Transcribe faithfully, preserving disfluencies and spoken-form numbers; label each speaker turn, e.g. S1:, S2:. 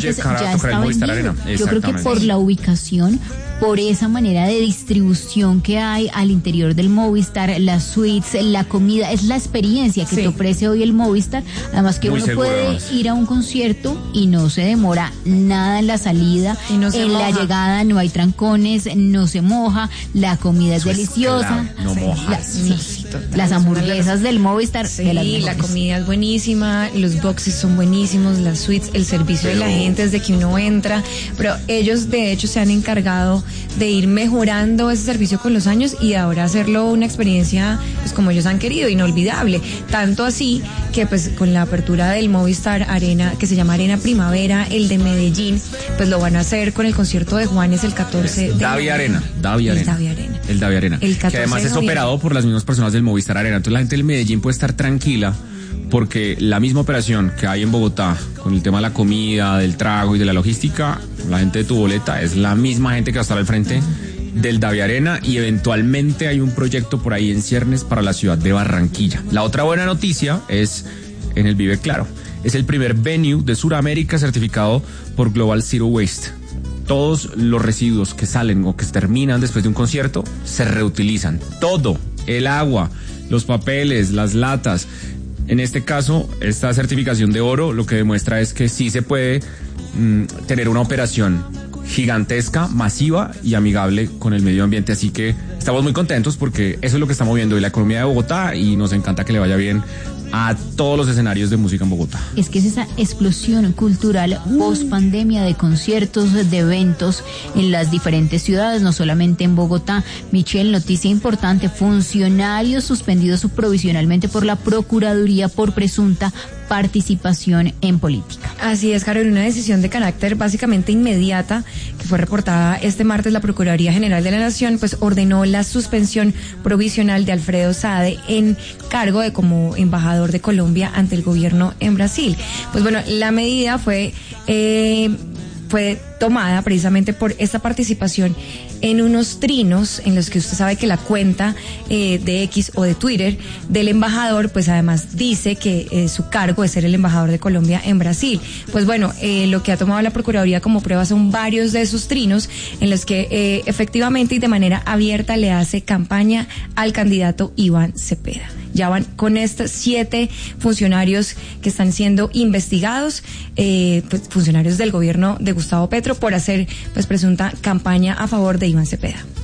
S1: antes ya estaba vendido. Yo creo que por la ubicación, por esa manera de distribución que hay al interior del Movistar, las suites, la comida, es la experiencia que sí. te ofrece hoy el Movistar. Además que Muy uno seguro, puede además. ir a un concierto y no se demora nada en la salida, no en moja. la llegada no hay trancones, no se moja, la comida es Eso deliciosa.
S2: Es no
S1: sí,
S2: moja.
S1: La, sí, sí, las hamburguesas del Movistar.
S3: Sí,
S1: de las
S3: la comida es buenísima, los boxes son buenísimos, las suites, el servicio pero... de la gente desde que uno entra, pero ellos de hecho se han encargado de ir mejorando ese servicio con los años y ahora hacerlo una experiencia pues como ellos han querido, inolvidable, tanto así que pues con la apertura del Movistar Arena, que se llama Arena Primavera, el de Medellín, pues lo van a hacer con el concierto de Juanes el catorce
S2: es
S3: de
S2: Davi Arena, Davi Arena.
S3: El Davi Arena.
S2: El Davi Arena.
S3: El
S2: que además es operado por las mismas personas del Movistar Arena. Entonces la gente del Medellín puede estar tranquila porque la misma operación que hay en Bogotá con el tema de la comida, del trago y de la logística, la gente de Tu Boleta es la misma gente que va a estar al frente del Davi Arena y eventualmente hay un proyecto por ahí en ciernes para la ciudad de Barranquilla. La otra buena noticia es en el Vive Claro. Es el primer venue de Sudamérica certificado por Global Zero Waste. Todos los residuos que salen o que terminan después de un concierto se reutilizan. Todo, el agua, los papeles, las latas. En este caso, esta certificación de oro lo que demuestra es que sí se puede mmm, tener una operación gigantesca, masiva y amigable con el medio ambiente. Así que estamos muy contentos porque eso es lo que está moviendo hoy la economía de Bogotá y nos encanta que le vaya bien a todos los escenarios de música en Bogotá.
S1: Es que es esa explosión cultural post pandemia de conciertos, de eventos en las diferentes ciudades, no solamente en Bogotá. Michelle, noticia importante, funcionarios suspendidos provisionalmente por la Procuraduría por presunta participación en política.
S3: Así es, Carol, una decisión de carácter básicamente inmediata que fue reportada este martes. La Procuraduría General de la Nación pues ordenó la suspensión provisional de Alfredo Saade en cargo de como embajador de Colombia ante el gobierno en Brasil. Pues bueno, la medida fue eh, fue tomada precisamente por esta participación en unos trinos en los que usted sabe que la cuenta eh, de X o de Twitter del embajador pues además dice que eh, su cargo es ser el embajador de Colombia en Brasil. Pues bueno, eh, lo que ha tomado la Procuraduría como prueba son varios de esos trinos en los que eh, efectivamente y de manera abierta le hace campaña al candidato Iván Cepeda. Ya van con estos siete funcionarios que están siendo investigados, eh, pues, funcionarios del gobierno de Gustavo Petro por hacer pues presunta campaña a favor de Iván Cepeda.